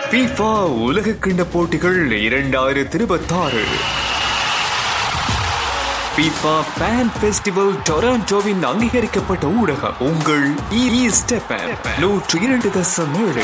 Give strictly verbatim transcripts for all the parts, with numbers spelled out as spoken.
FIFA உலக கிண்ண போட்டிகள் இரண்டாயிரத்தி இருபத்தி ஆறு FIFA Fan Festival டொராண்டோவின் அங்கீகரிக்கப்பட்ட ஊடகம் உங்கள் ஈஸ்ட் எஃப்எம் நூற்று இரண்டு தசம் ஏழு.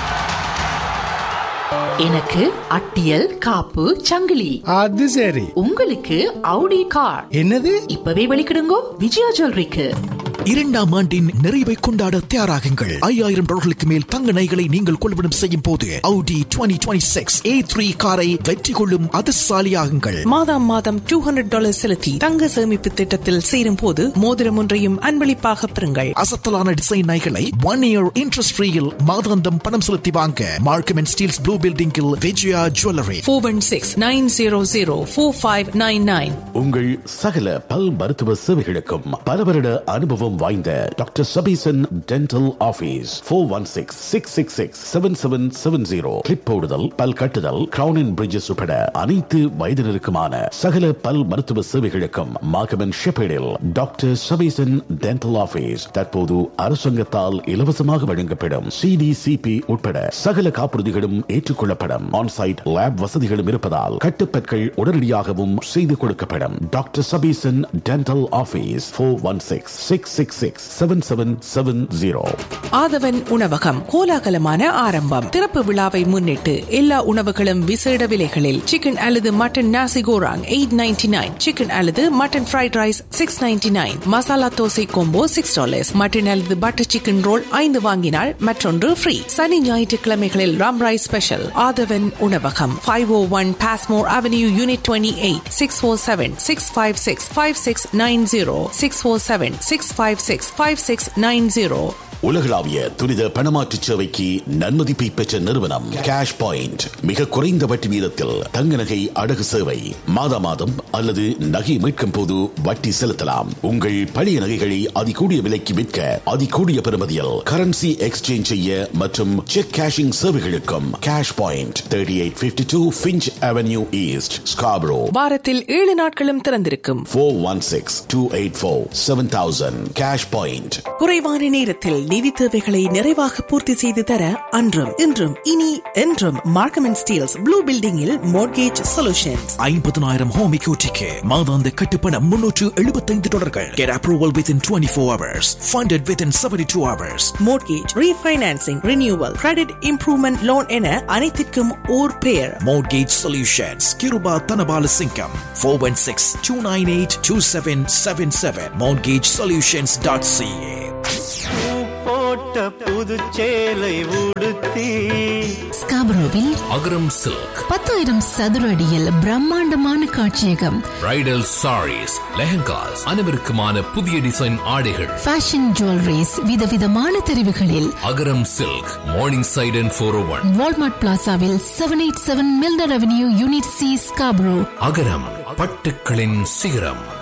எனக்கு அட்டியல் காப்பு சங்கிலி. அது சரி. உங்களுக்கு அவுடி கார். என்னது? இப்பவே வெளிக்கிடுங்கோ விஜயா ஜுவல்லரிக்கு. இரண்டாம் ஆண்டின் நிறைவை கொண்டாட தயாராகுங்கள். ஐயாயிரம் டாலர்களுக்கு மேல் தங்க நகைகளை நீங்கள் கொள்வனம் செய்யும் போது Audi twenty twenty-six A three காரை வெற்றி கொள்ளும் அதிர்ஷ்டசாலியாகுங்கள். மாதம் மாதம் two hundred டாலர் செலுத்தி தங்க சேமிப்பு திட்டத்தில் சேரும் போது மோதிரம் ஒன்றையும் அன்பளிப்பாக பெறுங்கள். அசத்தலான டிசைன் நகைகளை ஒன் இயர் இன்ட்ரெஸ்ட் ஃப்ரீயில் மாதாந்தம் பணம் செலுத்தி வாங்க மார்க்கம் அண்ட் ஸ்டீல்ஸ் ப்ளூ பில்டிங்கில் Vijaya jewellery. four one six nine zero zero four five nine nine. உங்கள் சகல பல் மருத்துவ சேவைகளுக்கும் பல வருட அனுபவம் வாய்ந்த doctor Sabesan dental office four one six six six six seven seven seven zero. Clip போடுதல், பல் கட்டுதல், கிரவுன் அண்ட் பிரிட்ஜஸ் உட்பட அனைத்து வயதினருக்குமான சகல பல் மருத்துவ சேவைகளுக்கும் மார்க்கம் ஷெப்பேடில் டாக்டர் சபீசன் டென்டல் ஆபீஸ் தற்போது அரசாங்கத்தால் இலவசமாக வழங்கப்படும் சிடிசிபி உட்பட சகல காப்புறுதிகளும் ஏற்றுக்கொள்ளப்படும். ஆன்சைட் லேப் வசதிகளும் இருப்பதால் கட்டுப்பற்கள் உடனடியாகவும் செய்து கொடுக்கப்படும். Doctor Sabesan dental office four one six six six six seven seven seven zero. ஆதவன் உணவகம் கோலாகலமான ஆரம்பம். திறப்பு விழாவை முன்னிட்டு எல்லா உணவுகளும் விசேட விலைகளில். சிக்கன் அல்லது மட்டன் நாசி கோராங் eight ninety-nine, சிக்கன் அல்லது mutton fried rice six ninety-nine, masala dosa combo six dollars, mutton அல்லது பட்டர் சிக்கன் ரோல் ஐந்து வாங்கினால் மற்றொன்று ஃப்ரீ. சனி ஞாயிற்றுக்கிழமைகளில் ராம் ரைஸ் ஸ்பெஷல். ஆதவன் உணவகம் five oh one Passmore Avenue Unit twenty-eight six four seven six five six five six nine zero six four seven six five six five six nine zero. உலகளாவிய துரித பணமாற்று சேவைக்கு நன்மதிப்பை பெற்ற நிறுவனம் கேஷ் பாயிண்ட். மிக குறைந்த வட்டி வீதத்தில் தங்க நகை அடகு சேவை. மாதா மாதம் அல்லது நகை மீட்கும் போது வட்டி செலுத்தலாம். உங்கள் பழைய நகைகளை அதிகூடிய விலைக்கு விற்க அதிகூடிய பெறுமதியில் கரன்சி எக்ஸ்சேஞ்ச் செய்ய மற்றும் check cashing சேவைகளுக்கும் cash point thirty-eight fifty-two Finch Avenue East, Scarborough. வாரத்தில் ஏழு நாட்களும் திறந்திருக்கும். four one six two eight four seven thousand. Cash point. குறைவான நேரத்தில் நிதி தேவைகளை நிறைவாக பூர்த்தி செய்து தர அன்றும் இன்றும் இனி என்றும் மார்க்கம் அண்ட் ஸ்டீல்ஸ் ப்ளூ பில்டிங்கில் மோர்கேஜ் சொல்யூஷன்ஸ். ஐம்பதனாயிரம் ஹோம் எக்யூட்டிக்கு மாதாந்த கட்டுப்பணம் முன்னூற்று எழுபத்தைந்து டாலர்கள். Get approval within twenty-four hours. Funded within seventy-two hours. Mortgage refinancing, renewal, credit improvement loan என அனைத்திற்கும் ஓர் பெயர். Mortgage Solutions. Kiruba Tanabala Singham four one six two nine eight two seven seven seven. mortgage solutions dot c a. புதுச்சேலை உடுத்தி ஸ்காபரோவில் அகரம் silk பத்தாயிரம் சதுர அடியில் பிரம்மாண்டமான காட்சியகம். Bridal saris, lehengas, அனைவருக்குமான புதிய டிசைன் ஆடைகள், ஃபேஷன் ஜுவல்லரிஸ், விதவிதமான தெரிவுகளில். அகரம் silk, morning side and four oh one. Walmart பிளாசாவில் seven eighty-seven Milner Avenue Unit C, Scarborough. அகரம் பட்டுக்களின் சிகரம்.